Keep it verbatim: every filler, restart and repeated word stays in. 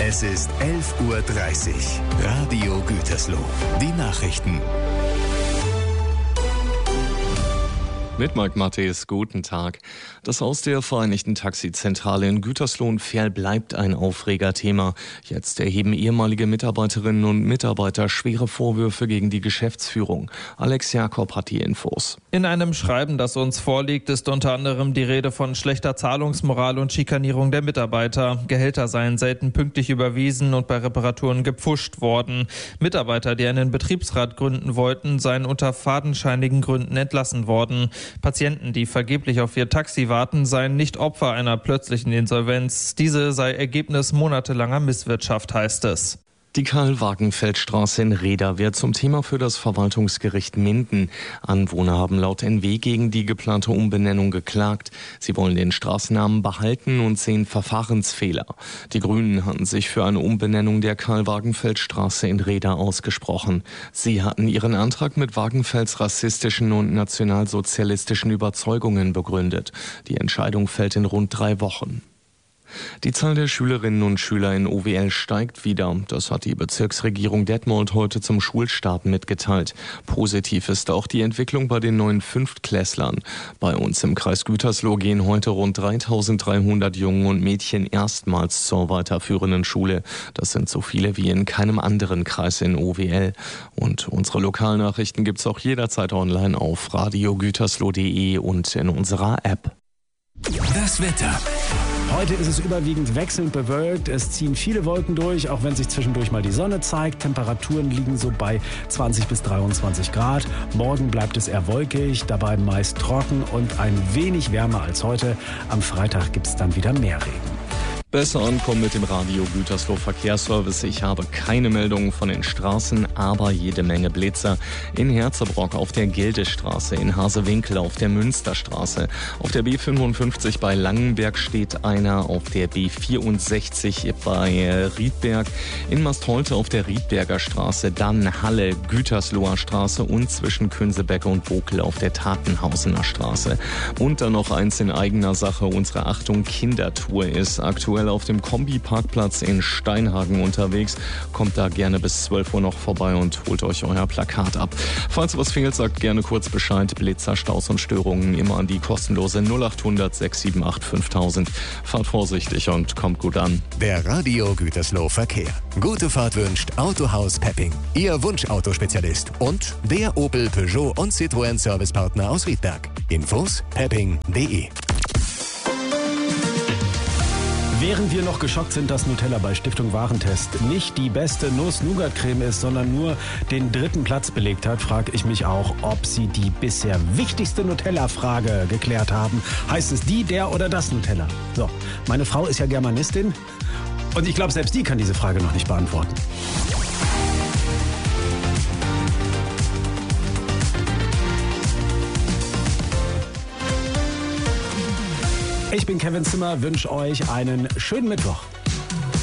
Es ist elf Uhr dreißig. Radio Gütersloh. Die Nachrichten. Mit Mike Mattes, guten Tag. Das Haus der Vereinigten Taxizentrale in Gütersloh und Verl bleibt ein Aufregerthema. Jetzt erheben ehemalige Mitarbeiterinnen und Mitarbeiter schwere Vorwürfe gegen die Geschäftsführung. Alex Jakob hat die Infos. In einem Schreiben, das uns vorliegt, ist unter anderem die Rede von schlechter Zahlungsmoral und Schikanierung der Mitarbeiter. Gehälter seien selten pünktlich überwiesen und bei Reparaturen gepfuscht worden. Mitarbeiter, die einen Betriebsrat gründen wollten, seien unter fadenscheinigen Gründen entlassen worden. Patienten, die vergeblich auf ihr Taxi warten, seien nicht Opfer einer plötzlichen Insolvenz. Diese sei Ergebnis monatelanger Misswirtschaft, heißt es. Die Karl-Wagenfeld-Straße in Reda wird zum Thema für das Verwaltungsgericht Minden. Anwohner haben laut N W gegen die geplante Umbenennung geklagt. Sie wollen den Straßennamen behalten und sehen Verfahrensfehler. Die Grünen hatten sich für eine Umbenennung der Karl-Wagenfeld-Straße in Reda ausgesprochen. Sie hatten ihren Antrag mit Wagenfelds rassistischen und nationalsozialistischen Überzeugungen begründet. Die Entscheidung fällt in rund drei Wochen. Die Zahl der Schülerinnen und Schüler in O W L steigt wieder. Das hat die Bezirksregierung Detmold heute zum Schulstart mitgeteilt. Positiv ist auch die Entwicklung bei den neuen Fünftklässlern. Bei uns im Kreis Gütersloh gehen heute rund dreitausenddreihundert Jungen und Mädchen erstmals zur weiterführenden Schule. Das sind so viele wie in keinem anderen Kreis in O W L. Und unsere Lokalnachrichten gibt's auch jederzeit online auf radio gütersloh punkt de und in unserer App. Das Wetter. Heute ist es überwiegend wechselnd bewölkt. Es ziehen viele Wolken durch, auch wenn sich zwischendurch mal die Sonne zeigt. Temperaturen liegen so bei zwanzig bis dreiundzwanzig Grad. Morgen bleibt es eher wolkig, dabei meist trocken und ein wenig wärmer als heute. Am Freitag gibt es dann wieder mehr Regen. Besser ankommen mit dem Radio Gütersloh Verkehrsservice. Ich habe keine Meldungen von den Straßen, aber jede Menge Blitzer. In Herzebrock auf der Gildestraße, in Hasewinkel auf der Münsterstraße. Auf der B fünfundfünfzig bei Langenberg steht einer, auf der B vierundsechzig bei Riedberg, in Mastholte auf der Riedberger Straße, dann Halle, Gütersloher Straße und zwischen Künsebeck und Bokel auf der Tatenhausener Straße. Und dann noch eins in eigener Sache. Unsere Achtung Kindertour ist aktuell auf dem Kombi-Parkplatz in Steinhagen unterwegs. Kommt da gerne bis zwölf Uhr noch vorbei und holt euch euer Plakat ab. Falls was fehlt, sagt gerne kurz Bescheid. Blitzer, Staus und Störungen immer an die kostenlose null achthundert sechs sieben acht fünftausend. Fahrt vorsichtig und kommt gut an. Der Radio Gütersloh Verkehr. Gute Fahrt wünscht Autohaus Pepping. Ihr Wunschautospezialist und der Opel, Peugeot und Citroën Servicepartner aus Riedberg. Infos pepping punkt de. Während wir noch geschockt sind, dass Nutella bei Stiftung Warentest nicht die beste Nuss-Nougat-Creme ist, sondern nur den dritten Platz belegt hat, frage ich mich auch, ob sie die bisher wichtigste Nutella-Frage geklärt haben. Heißt es die, der oder das Nutella? So, meine Frau ist ja Germanistin und ich glaube, selbst die kann diese Frage noch nicht beantworten. Ich bin Kevin Zimmer, wünsche euch einen schönen Mittwoch.